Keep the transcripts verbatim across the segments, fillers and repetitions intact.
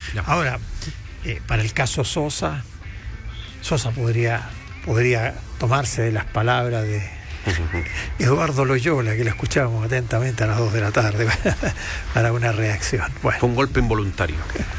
Ya. Ahora, eh, para el caso Sosa, Sosa podría, podría tomarse de las palabras de Eduardo Loyola, que lo escuchábamos atentamente a las dos de la tarde, para una reacción. Bueno. Fue un golpe involuntario.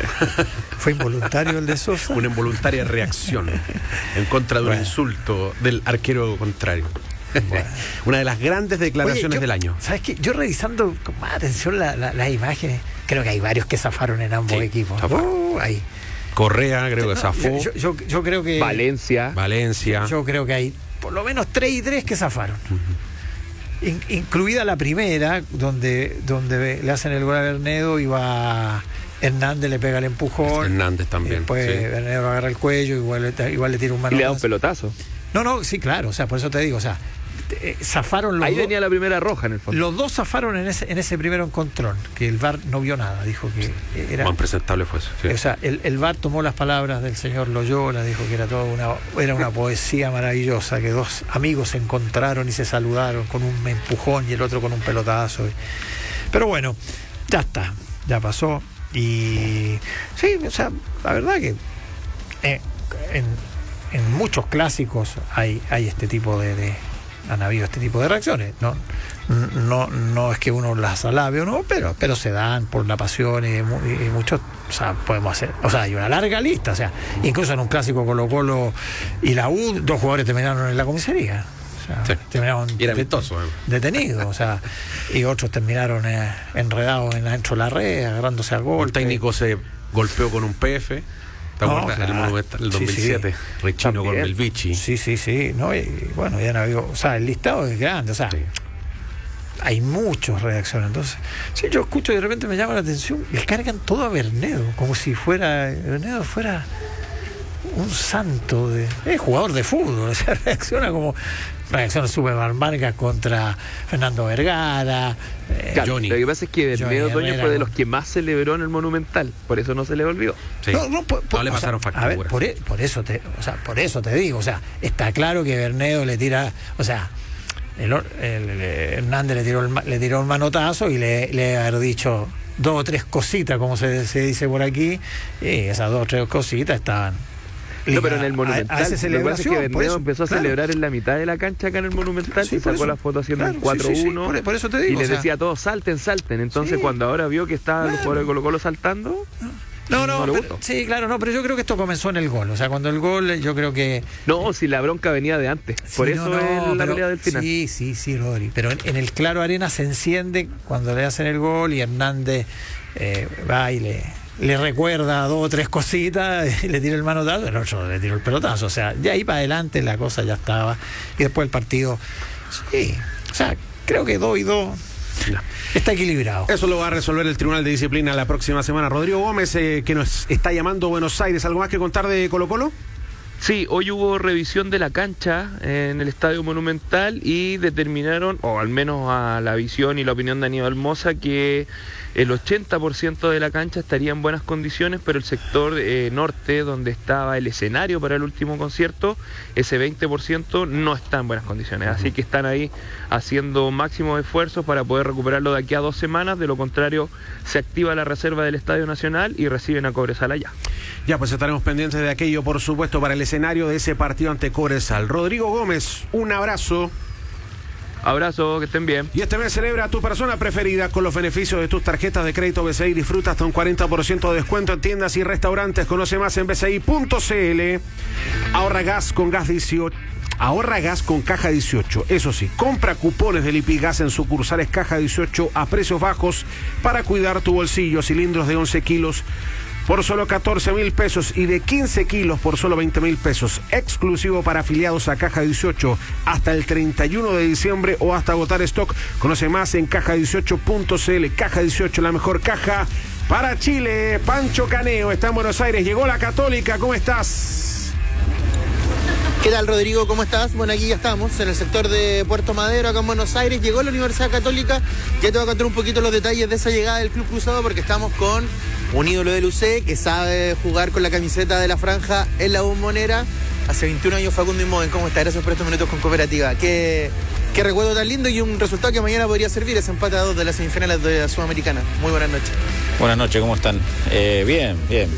¿Fue involuntario el de Sosa? Una involuntaria reacción en contra de un bueno. insulto del arquero contrario. Bueno. Una de las grandes declaraciones Oye, yo, del año. ¿Sabes qué? Yo revisando con más atención la, la, las imágenes, creo que hay varios que zafaron en ambos Sí, equipos. zafaron. Uh, ahí. Correa, creo que No, zafó. yo, yo, yo creo que Valencia. Valencia. Yo creo que hay por lo menos tres y tres que zafaron. Uh-huh. In, incluida la primera, donde, donde le hacen el gol a Bernedo y va Hernández, le pega el empujón. Hernández también. Y después sí. Bernedo agarra el cuello, igual, igual le tira un manotazo. Y le da un pelotazo. No, no, sí, claro, o sea, por eso te digo, o sea, eh, zafaron los Ahí dos. venía la primera roja en el fondo. Los dos zafaron en ese, en ese primero encontrón, que el V A R no vio nada, dijo que era. Más presentable fue eso. Sí. O sea, el, el V A R tomó las palabras del señor Loyola, dijo que era toda una, era una poesía maravillosa, que dos amigos se encontraron y se saludaron con un empujón y el otro con un pelotazo. Pero bueno, ya está, ya pasó. Y sí, o sea, la verdad que eh, en, en muchos clásicos hay, hay este tipo de, de han habido este tipo de reacciones, no no no es que uno las alabe o no, pero pero se dan por la pasión y, y muchos, o sea, podemos hacer, o sea, hay una larga lista, o sea, incluso en un clásico Colo-Colo y la U, dos jugadores terminaron en la comisaría, o sea, sí. terminaron y era vistoso, eh. detenidos, o sea, y otros terminaron eh, enredados en dentro de la red, agarrándose al gol. El técnico se golpeó con un P F. ¿Te No, acuerdas? claro. El Monumental, el dos mil siete, sí, sí. Rechino con el Vichy. Sí, sí, sí, no, y bueno, ya no habido, o sea, el listado es grande, o sea, sí. hay muchos reacciones. Entonces, si yo escucho y de repente me llama la atención, le cargan todo a Bernedo, como si fuera, Bernedo fuera un santo de, es jugador de fútbol, o sea, reacciona como reacciona súper barbárica contra Fernando Vergara. Eh, claro, Johnny. Lo que pasa es que Bernedo Toño fue de los que más celebró en el Monumental, por eso no se le olvidó. Sí. No, no, por, por, no le pasaron sea, facturas. A ver, por, por eso te, o sea, por eso te digo, o sea, está claro que Bernedo le tira, o sea, el, el, el Hernández le tiró el, le tiró un manotazo y le, le haber dicho dos o tres cositas, como se, se dice por aquí, y esas dos o tres cositas estaban. No, pero en el Monumental, a, a lo que pasa es que Bernedo empezó a claro. celebrar en la mitad de la cancha acá en el Monumental, sí, y sacó eso, la foto haciendo claro, un cuatro uno, sí, sí, sí, por, por eso te digo, y les o sea, decía a todos, salten, salten. Entonces sí, cuando ahora vio que estaban claro. los jugadores de Colo Colo saltando, no, no, no le pero, gustó. Sí, claro, no, pero yo creo que esto comenzó en el gol, o sea, cuando el gol, yo creo que... No, si la bronca venía de antes, por sí, eso no, no, es la pero, pelea del final. Sí, sí, sí, Rodri, pero en, en el Claro Arena se enciende cuando le hacen el gol y Hernández eh, va y le... le recuerda dos o tres cositas y le tira el manotazo, el otro le tiró el pelotazo, o sea, de ahí para adelante la cosa ya estaba, y después el partido, sí, o sea, creo que dos y dos no. Está equilibrado. Eso lo va a resolver el Tribunal de Disciplina la próxima semana. Rodrigo Gómez, eh, que nos está llamando Buenos Aires, ¿algo más que contar de Colo Colo? Sí, hoy hubo revisión de la cancha en el Estadio Monumental y determinaron, o al menos a la visión y la opinión de Aníbal Mosa, que el ochenta por ciento de la cancha estaría en buenas condiciones, pero el sector eh, norte, donde estaba el escenario para el último concierto, ese veinte por ciento no está en buenas condiciones. Uh-huh. Así que están ahí haciendo máximos esfuerzos para poder recuperarlo de aquí a dos semanas. De lo contrario, se activa la reserva del Estadio Nacional y reciben a Cobresal allá. Ya, pues estaremos pendientes de aquello, por supuesto, para el escenario de ese partido ante Cobresal. Rodrigo Gómez, un abrazo. Abrazo, que estén bien. Y este mes celebra a tu persona preferida con los beneficios de tus tarjetas de crédito B C I. Disfruta hasta un cuarenta por ciento de descuento en tiendas y restaurantes. Conoce más en b c i punto c l. Ahorra gas con gas dieciocho. Ahorra gas con Caja dieciocho. Eso sí, compra cupones de Lipigas en sucursales Caja dieciocho a precios bajos para cuidar tu bolsillo. Cilindros de once kilos por solo catorce mil pesos y de quince kilos por solo veinte mil pesos. Exclusivo para afiliados a Caja dieciocho hasta el treinta y uno de diciembre o hasta agotar stock. Conoce más en caja dieciocho punto c l. Caja dieciocho, la mejor caja para Chile. Pancho Caneo está en Buenos Aires. Llegó la Católica. ¿Cómo estás? ¿Qué tal, Rodrigo? ¿Cómo estás? Bueno, aquí ya estamos en el sector de Puerto Madero, acá en Buenos Aires. Llegó la Universidad Católica. Ya te voy a contar un poquito los detalles de esa llegada del Club Cruzado, porque estamos con un ídolo del U C que sabe jugar con la camiseta de la franja en la Bombonera. Hace veintiún años, Facundo Inmoven. ¿Cómo está? Gracias por estos minutos con Cooperativa. Qué, qué recuerdo tan lindo y un resultado que mañana podría servir, ese empate a dos de las semifinales de la Sudamericana. Muy buenas noches. Buenas noches, ¿cómo están? Eh, bien, bien.